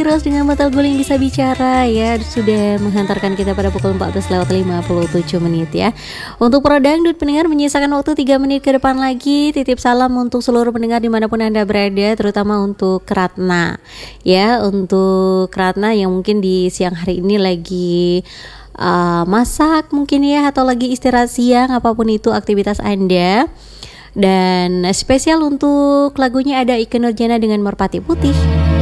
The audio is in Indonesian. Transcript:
Heroes dengan Batal Guling Bisa Bicara ya, sudah menghantarkan kita pada pukul 14:57 ya. Untuk Pro Dangdut pendengar menyisakan waktu 3 menit ke depan lagi. Titip salam untuk seluruh pendengar dimanapun Anda berada, terutama untuk Ratna ya, untuk Ratna yang mungkin di siang hari ini lagi masak mungkin ya, atau lagi istirahat siang, apapun itu aktivitas Anda. Dan spesial untuk lagunya ada Ikke Nurjana dengan Merpati Putih.